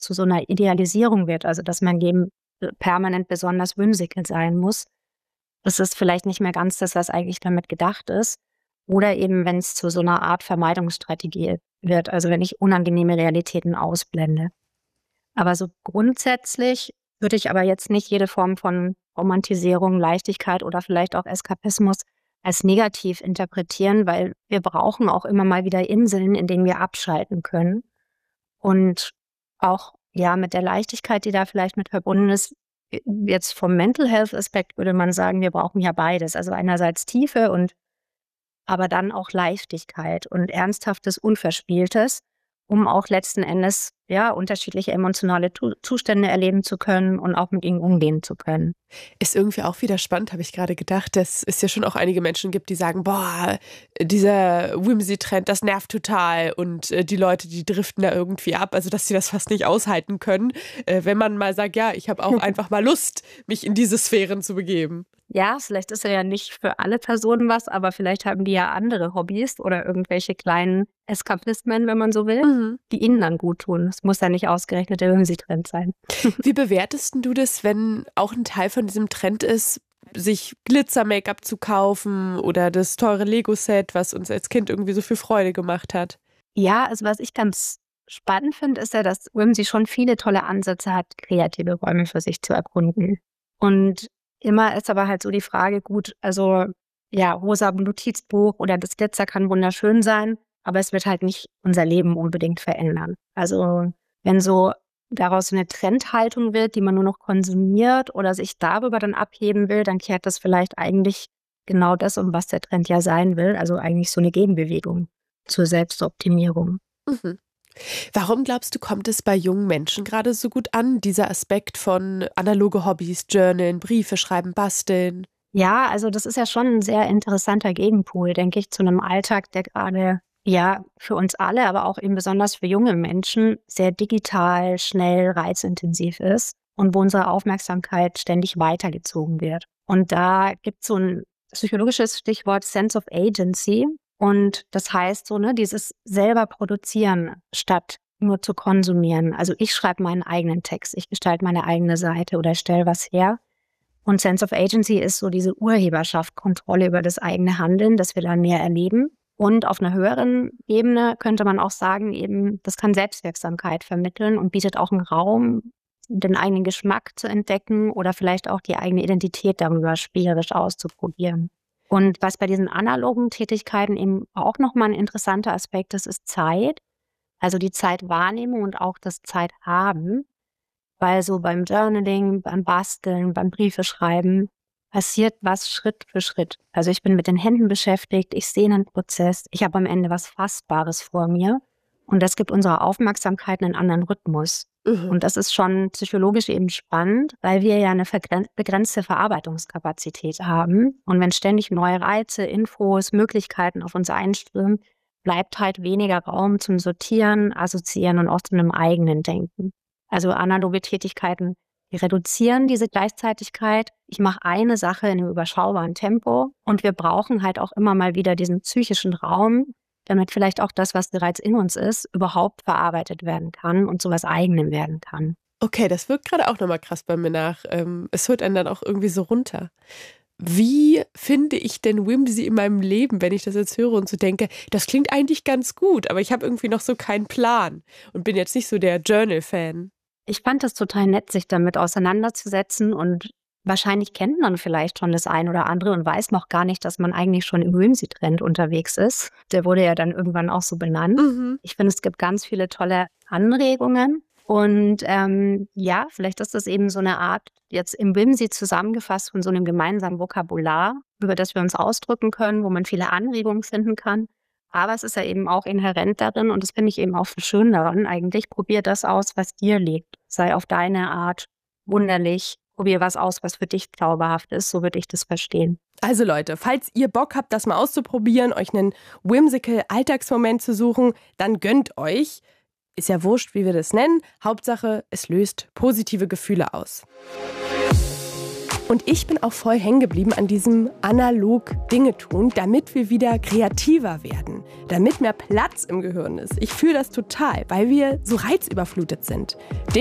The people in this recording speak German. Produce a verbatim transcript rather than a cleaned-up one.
zu so einer Idealisierung wird, also dass mein Leben permanent besonders whimsical sein muss. Das ist vielleicht nicht mehr ganz das, was eigentlich damit gedacht ist. Oder eben, wenn es zu so einer Art Vermeidungsstrategie wird, also wenn ich unangenehme Realitäten ausblende. Aber so grundsätzlich würde ich aber jetzt nicht jede Form von Romantisierung, Leichtigkeit oder vielleicht auch Eskapismus als negativ interpretieren, weil wir brauchen auch immer mal wieder Inseln, in denen wir abschalten können. Und auch ja mit der Leichtigkeit, die da vielleicht mit verbunden ist, jetzt vom Mental Health Aspekt würde man sagen, wir brauchen ja beides. Also einerseits Tiefe und aber dann auch Leichtigkeit und Ernsthaftes, Unverspieltes, um auch letzten Endes ja unterschiedliche emotionale Tu- Zustände erleben zu können und auch mit ihnen umgehen zu können. Ist irgendwie auch wieder spannend, habe ich gerade gedacht, dass es ja schon auch einige Menschen gibt, die sagen, boah, dieser Whimsy-Trend, das nervt total und äh, die Leute, die driften da irgendwie ab, also dass sie das fast nicht aushalten können, äh, wenn man mal sagt, ja, ich habe auch einfach mal Lust, mich in diese Sphären zu begeben. Ja, vielleicht ist er ja nicht für alle Personen was, aber vielleicht haben die ja andere Hobbys oder irgendwelche kleinen Eskapismen, wenn man so will, Mhm. die ihnen dann gut tun. Es muss ja nicht ausgerechnet der Whimsy-Trend sein. Wie bewertest du das, wenn auch ein Teil von diesem Trend ist, sich Glitzer-Make-up zu kaufen oder das teure Lego-Set, was uns als Kind irgendwie so viel Freude gemacht hat? Ja, also was ich ganz spannend finde, ist ja, dass Whimsy schon viele tolle Ansätze hat, kreative Räume für sich zu erkunden. Und immer ist aber halt so die Frage, gut, also ja, rosa Notizbuch oder das Glitzer kann wunderschön sein, aber es wird halt nicht unser Leben unbedingt verändern. Also wenn so daraus eine Trendhaltung wird, die man nur noch konsumiert oder sich darüber dann abheben will, dann kehrt das vielleicht eigentlich genau das, um was der Trend ja sein will, also eigentlich so eine Gegenbewegung zur Selbstoptimierung. Mhm. Warum glaubst du, kommt es bei jungen Menschen gerade so gut an, dieser Aspekt von analoge Hobbys, Journalen, Briefe schreiben, basteln? Ja, also das ist ja schon ein sehr interessanter Gegenpol, denke ich, zu einem Alltag, der gerade ja für uns alle, aber auch eben besonders für junge Menschen sehr digital, schnell, reizintensiv ist und wo unsere Aufmerksamkeit ständig weitergezogen wird. Und da gibt es so ein psychologisches Stichwort Sense of Agency. Und das heißt so, ne, dieses selber produzieren statt nur zu konsumieren. Also ich schreibe meinen eigenen Text, ich gestalte meine eigene Seite oder stelle was her. Und Sense of Agency ist so diese Urheberschaft, Kontrolle über das eigene Handeln, das wir dann mehr erleben. Und auf einer höheren Ebene könnte man auch sagen, eben, das kann Selbstwirksamkeit vermitteln und bietet auch einen Raum, den eigenen Geschmack zu entdecken oder vielleicht auch die eigene Identität darüber spielerisch auszuprobieren. Und was bei diesen analogen Tätigkeiten eben auch nochmal ein interessanter Aspekt ist, ist Zeit. Also die Zeitwahrnehmung und auch das Zeithaben. Weil so beim Journaling, beim Basteln, beim Briefeschreiben passiert was Schritt für Schritt. Also ich bin mit den Händen beschäftigt, ich sehe einen Prozess, ich habe am Ende was Fassbares vor mir. Und das gibt unserer Aufmerksamkeit einen anderen Rhythmus. Mhm. Und das ist schon psychologisch eben spannend, weil wir ja eine vergren- begrenzte Verarbeitungskapazität haben. Und wenn ständig neue Reize, Infos, Möglichkeiten auf uns einströmen, bleibt halt weniger Raum zum Sortieren, Assoziieren und auch zu einem eigenen Denken. Also analoge Tätigkeiten, die reduzieren diese Gleichzeitigkeit. Ich mache eine Sache in einem überschaubaren Tempo und wir brauchen halt auch immer mal wieder diesen psychischen Raum, damit vielleicht auch das, was bereits in uns ist, überhaupt verarbeitet werden kann und zu was Eigenem werden kann. Okay, das wirkt gerade auch nochmal krass bei mir nach. Ähm, es holt einen dann auch irgendwie so runter. Wie finde ich denn Whimsy in meinem Leben, wenn ich das jetzt höre und so denke, das klingt eigentlich ganz gut, aber ich habe irgendwie noch so keinen Plan und bin jetzt nicht so der Journal-Fan. Ich fand es total nett, sich damit auseinanderzusetzen und wahrscheinlich kennt man vielleicht schon das ein oder andere und weiß noch gar nicht, dass man eigentlich schon im Whimsy-Trend unterwegs ist. Der wurde ja dann irgendwann auch so benannt. Mhm. Ich finde, es gibt ganz viele tolle Anregungen. Und ähm, ja, vielleicht ist das eben so eine Art, jetzt im Whimsy zusammengefasst von so einem gemeinsamen Vokabular, über das wir uns ausdrücken können, wo man viele Anregungen finden kann. Aber es ist ja eben auch inhärent darin und das finde ich eben auch so schön daran eigentlich. Probier das aus, was dir liegt. Sei auf deine Art wunderlich. Probier was aus, was für dich zauberhaft ist. So würde ich das verstehen. Also Leute, falls ihr Bock habt, das mal auszuprobieren, euch einen whimsical Alltagsmoment zu suchen, dann gönnt euch. Ist ja wurscht, wie wir das nennen. Hauptsache, es löst positive Gefühle aus. Und ich bin auch voll hängen geblieben an diesem analog Dinge tun, damit wir wieder kreativer werden, damit mehr Platz im Gehirn ist. Ich fühle das total, weil wir so reizüberflutet sind.